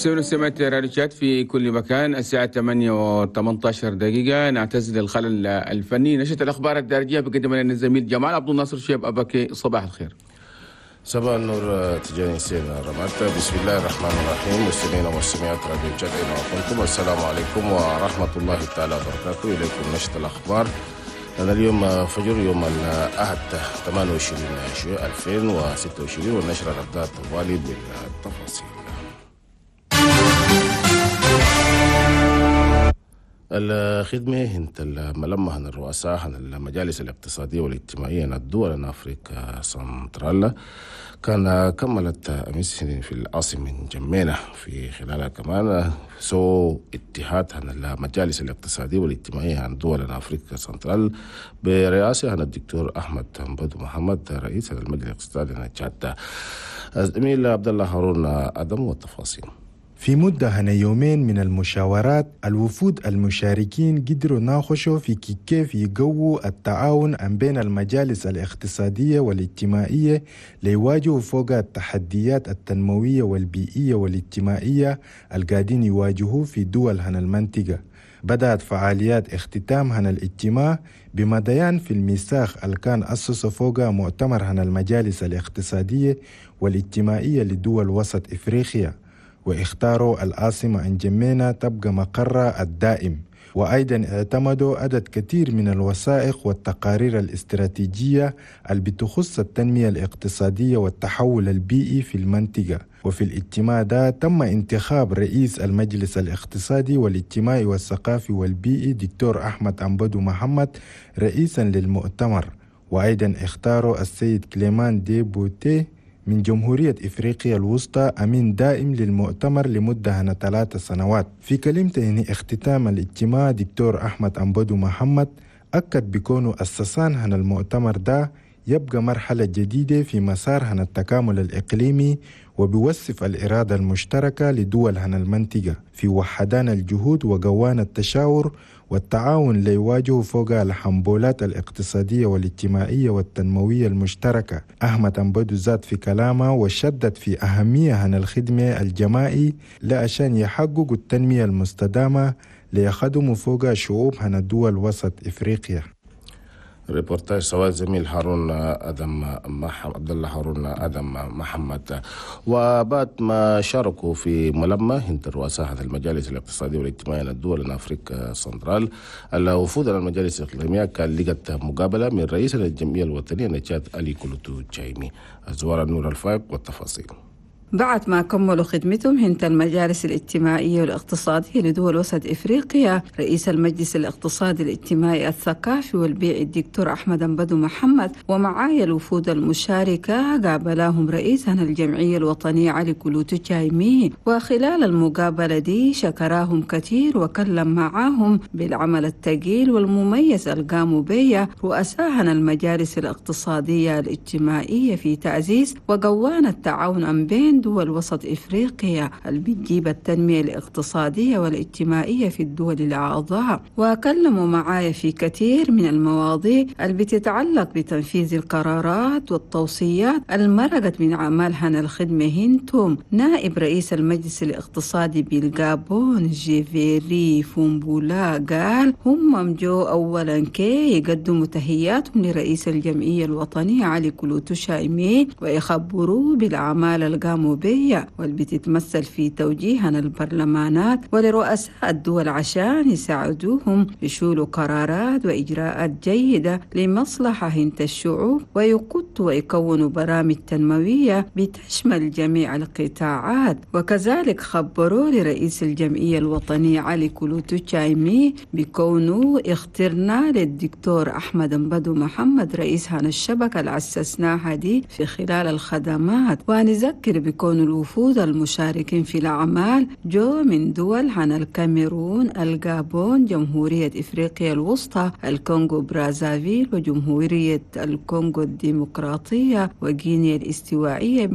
مستمعي راديوشات في كل مكان. الساعة 8:18 نعتذر للخلل الفني. نشرة الأخبار الدارجية بقدم لنا الزميل جمال عبد الناصر شيب أباكي. صباح الخير. صباح النور تجاني سين رمات. بسم الله الرحمن الرحيم. مستمعينا ومستمعات راديوشات أينما كنتم، السلام عليكم ورحمة الله تعالى وبركاته. إليكم نشرة الأخبار. أنا اليوم فجر يوم الأحد 28/2026 والنشرة نبدأ طوالي بالتفاصيل. الخدمة هنت الملمة عن الرؤساء عن المجالس الاقتصادية والاجتماعية عن الدول الأفريقيا سنترال كان كملت أمس في العاصمة جمينة في خلالها كمان اتحاد عن المجالس الاقتصادية والاجتماعية عن دول أفريقيا سنترال برئاسة عن الدكتور أحمد بدو محمد رئيس المجلس الاقتصادي عن تشاد. الزميل عبد الله هارون أدم والتفاصيل. في مدة هنا يومين من المشاورات، الوفود المشاركين قدروا ناقشوا في كيف يقووا التعاون بين المجالس الاقتصادية والاجتماعية ليواجهوا فوق التحديات التنموية والبيئية والاجتماعية القاعدين يواجهوا في دول هنا المنطقة. بدأت فعاليات اختتام هنا الاجتماع بمضيان في الميثاق اللي كان أسسه فوق مؤتمر هنا المجالس الاقتصادية والاجتماعية لدول وسط إفريقيا، واختاروا العاصمة نجمينة تبقى مقرها الدائم. وأيضا اعتمدوا عدد كثير من الوثائق والتقارير الاستراتيجية اللي بتخص التنمية الاقتصادية والتحول البيئي في المنطقة. وفي الاجتماع ده تم انتخاب رئيس المجلس الاقتصادي والاجتماعي والثقافي والبيئي دكتور أحمد بدو محمد رئيسا للمؤتمر. وأيضا اختاروا السيد كليمان دي بوتي من جمهورية إفريقيا الوسطى أمين دائم للمؤتمر لمدة 3 سنوات. في كلمته اختتام الاجتماع دكتور أحمد بدو محمد أكد بكونه أسسان المؤتمر ده يبقى مرحلة جديدة في مسار التكامل الإقليمي، وبيوصف الإرادة المشتركة لدول المنطقة في وحدان الجهود وقوان التشاور والتعاون ليواجهوا فوق الحنبولات الاقتصادية والاجتماعية والتنموية المشتركة. أحمد بدو زاد في كلامه وشدد في أهمية الخدمة الجماعي لأشان يحققوا التنمية المستدامة ليخدموا فوق شعوب الدول وسط إفريقيا. ريبورتاج سواء زميل هارون أدم عبد الله هارون أدم محمد. وبعد ما شاركوا في ملمة هند رؤساء المجالس الاقتصادية والاجتماعية للدول الأفريقيا سنترال، الوفود على المجالس الإقليمية كان لقت مقابلة من رئيس الجمعية الوطنية نجاة علي كلوتو جايمي. الزوار النور الفائق والتفاصيل. بعد ما كملوا خدمتهم هنت المجالس الاجتماعية والاقتصادية لدول وسط إفريقيا، رئيس المجلس الاقتصادي الاجتماعي الثقافي والبيئي الدكتور أحمد بدو محمد ومعايا الوفود المشاركة قابلاهم رئيسنا الجمعية الوطنية علي كلوتو جايمي. وخلال المقابلة دي شكراهم كثير وكلم معاهم بالعمل الثقيل والمميز القاموا به رؤساءنا المجالس الاقتصادية الاجتماعية في تعزيز وقوان التعاون بين دول وسط إفريقيا اللي بتجيب التنمية الاقتصادية والاجتماعية في الدول الأعضاء. وكلموا معايا في كثير من المواضيع اللي بتتعلق بتنفيذ القرارات والتوصيات المرقت من أعمالها الخدمة. هنتم نائب رئيس المجلس الاقتصادي بالغابون جيفيري فومبولا قال هم جو أولا كي يقدموا تحياتهم لرئيس الجمعية الوطنية علي كلوتو جايمي ويخبروا بالأعمال القاموا بها واللي بتتمثل في توجيهنا البرلمانات ولرؤساء الدول عشان يساعدوهم يشولوا قرارات وإجراءات جيدة لمصلحة هنت الشعوب ويقودوا ويكونوا برامج تنموية بتشمل جميع القطاعات. وكذلك خبروا لرئيس الجمعية الوطنية علي كلوتو جايمي بكونوا اخترنا للدكتور أحمد بدو محمد رئيس الشبكة اللي أسسناها دي في خلال الخدمات. ونذكر بكون الوفود المشاركين في الأعمال جو من دول عن الكاميرون، الغابون، جمهورية إفريقيا الوسطى، الكونغو برازافيل، وجمهورية الكونغو الديمقراطية، وغينيا الاستوائية.